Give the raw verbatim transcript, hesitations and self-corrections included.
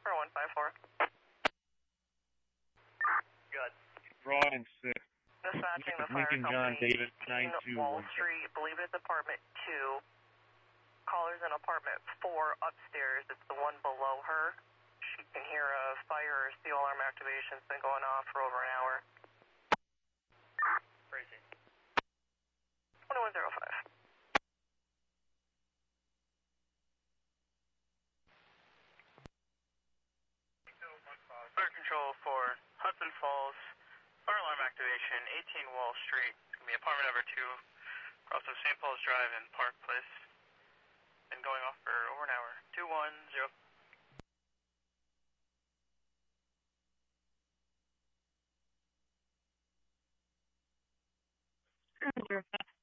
for one five four. Good. Broad and six. Dispatching the fire Lincoln John company, Davis, nine two Wall one. Street, I believe it's apartment two. Caller's in apartment four upstairs. It's the one below her. She can hear a fire or steel alarm activation's been going off for over an hour. Crazy. twenty-one oh five. Fire control for Hudson Falls. Fire alarm activation, eighteen Wall Street. It's going to be apartment number two, across from Saint Paul's Drive and Park Place. Been going off for over an hour. two one zero. Zero five.